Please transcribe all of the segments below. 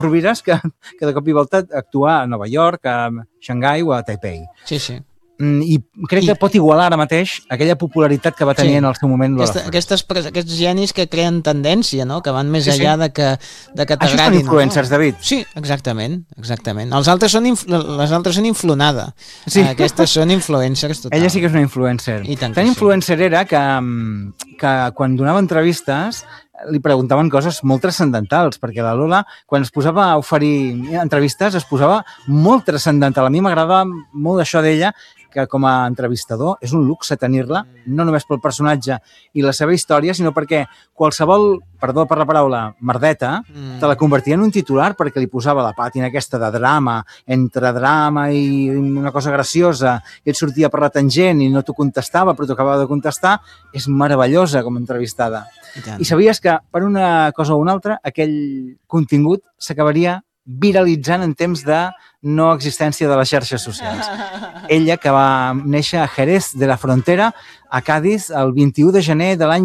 Rovires que de cop i volta actua a Nova York, a Xangai o a Taipei. Sí. I crec que pot igualar ara mateix aquella popularitat que va tenir en el seu moment Lola Flores. Aquests genis que creen tendència, no? Que van més enllà de que t'agradin. Això són influencers, David. Sí, exactament. Les altres són inflonada. Sí. Aquestes són influencers total. Ella sí que és una influencer. Tan influencer era que quan donava entrevistes li preguntaven coses molt transcendentals, perquè la Lola, quan es posava a oferir entrevistes, es posava molt transcendental. A mi m'agradava molt això d'ella, que com a entrevistador és un luxe tenir-la, no només pel personatge i la seva història, sinó perquè qualsevol, perdó per la paraula, merdeta, te la convertia en un titular perquè li posava la pàtina aquesta de drama, entre drama i una cosa graciosa, i et sortia per la tangent i no t'ho contestava, però t'ho acabava de contestar. És meravellosa com a entrevistada. I sabies que, per una cosa o una altra, aquell contingut s'acabaria viralitzant en temps de no existència de les xarxes socials. Ella, que va néixer a Jerez de la Frontera, a Cádiz, el 21 de gener de l'any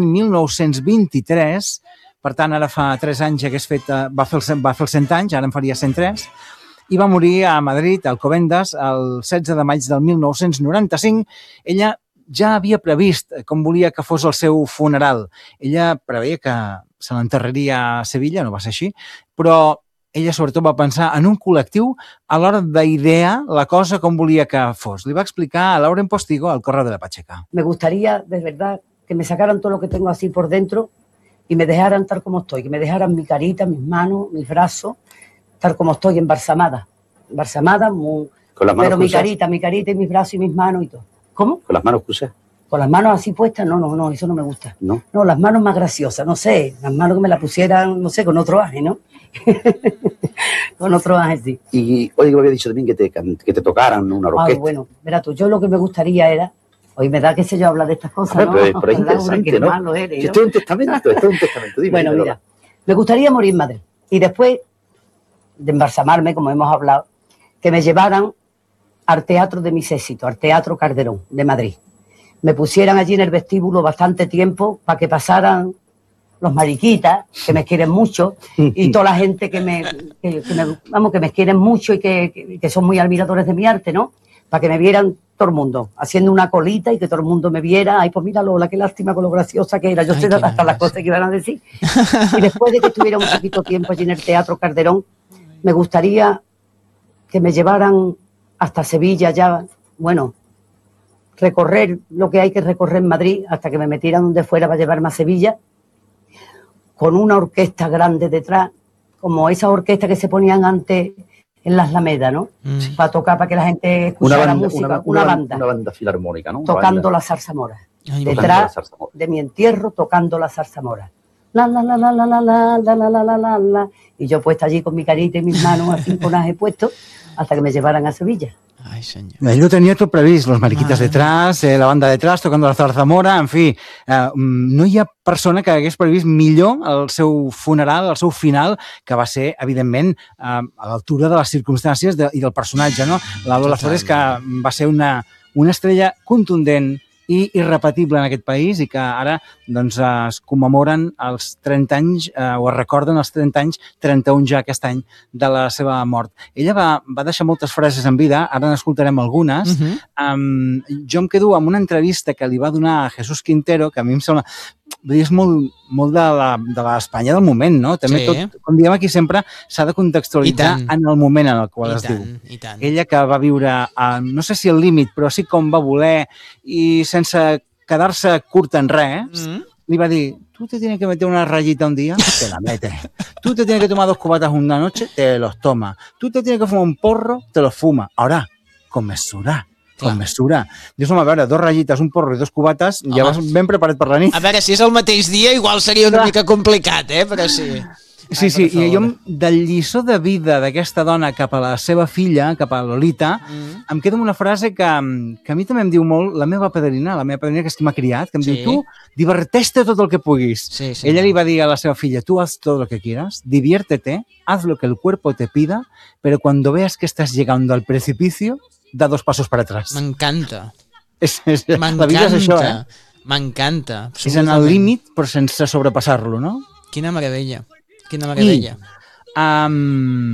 1923, per tant, ara fa 3 anys va fer els 100 anys, ara en faria 103, i va morir a Madrid, a Alcobendas, el 16 de maig del 1995. Ella ja havia previst com volia que fos el seu funeral. Ella preveia que se l'enterraria a Sevilla, no va ser així, però ella sobretot va pensar en un col·lectiu a l'hora d'idear la cosa com volia que fos. Li va explicar a Lauren Postigo al Correo de la Pacheca. Me gustaría, de verdad, que me sacaran todo lo que tengo así por dentro y me dejaran tal como estoy, que me dejaran mi carita, mis manos, mis brazos, tal como estoy, embalsamada. Embalsamada, pero mi carita y mis brazos y mis manos y todo. ¿Cómo? ¿Con las manos cruzadas? ¿Con las manos así puestas? No, eso no me gusta. ¿No? No, las manos más graciosas, no sé, las manos que me la pusieran, no sé, con otro aje, ¿no? Con otro aje, sí. Y oye, que me había dicho también que te tocaran una orquesta. Bueno, verá tú, yo lo que me gustaría era, hoy me da que sé yo hablar de estas cosas, ¿no? Pero es interesante, ¿no? Malo eres, ¿no? Esto es un testamento, Dime, bueno, mira, me gustaría morir en Madrid y después de embalsamarme, como hemos hablado, que me llevaran al Teatro de mis éxitos, al Teatro Calderón de Madrid. Me pusieran allí en el vestíbulo bastante tiempo para que pasaran los mariquitas, que me quieren mucho, y toda la gente que me quieren mucho y que son muy admiradores de mi arte, ¿no? Para que me vieran todo el mundo, haciendo una colita y que todo el mundo me viera. Ay, pues mira Lola, qué lástima con lo graciosa que era. Yo sé hasta las cosas que iban a decir. Y después de que estuviera un poquito tiempo allí en el Teatro Calderón, me gustaría que me llevaran hasta Sevilla ya, bueno, recorrer lo que hay que recorrer en Madrid hasta que me metieran donde fuera para llevarme a Sevilla, con una orquesta grande detrás, como esas orquestas que se ponían antes en las Alamedas, ¿no? Sí. Para tocar, para que la gente escuchara música, una banda. Una banda filarmónica, ¿no? Tocando la zarzamora. Detrás de mi entierro, tocando la zarzamora. La, la, la, la, la, la, la, la, la, la, la, la. Y yo puesta allí con mi carita y mis manos así con aje puesto, hasta que me llevaran a Sevilla. Ai, senyor. Ell ho tenia tot previst, los mariquitas detrás, la banda detrás, tocando la zarzamora, en fi, no hi ha persona que hagués previst millor el seu funeral, el seu final, que va ser, evidentment, a l'altura de les circumstàncies i del personatge, no? La Lola Flores, que va ser una estrella contundent i irrepetible en aquest país i que ara doncs, es commemoren els 30 anys, o es recorden els 30 anys, 31 ja aquest any, de la seva mort. Ella va deixar moltes frases en vida, ara n'escoltarem algunes. Jo em quedo amb una entrevista que li va donar a Jesús Quintero, que a mi em sembla... És molt de l'Espanya del moment, no? També tot, com diem aquí sempre, s'ha de contextualitzar en el moment en el qual es diu. Ella que va viure, no sé si al límit, però sí com va voler i sense quedar-se curta en res, li va dir, tú te tienes que meter una rayita un día, te la metes. Tú te tienes que tomar 2 cubatas una noche, te los tomas. Tú te tienes que fumar un porro, te los fumas. Ahora, con mesura. Con mesura. Dius, home, a veure, 2 ratllites, un porro i 2 cubates, ja vas ben preparat per la nit. A veure, si és el mateix dia, igual seria una mica complicat, però sí. Sí, i jo del lliçó de vida d'aquesta dona cap a la seva filla, cap a Lolita, em queda amb una frase que a mi també em diu molt la meva padrina que és qui m'ha criat, que em diu, tu diverteix-te tot el que puguis. Ella li va dir a la seva filla, tú haz todo lo que quieras, diviértete, haz lo que el cuerpo te pida, pero cuando veas que estás llegando al precipicio, da 2 pasos para atrás. M'encanta. La vida és això, M'encanta. És en el límit, però sense sobrepassar-lo, no? Quina meravella. Quina meravella.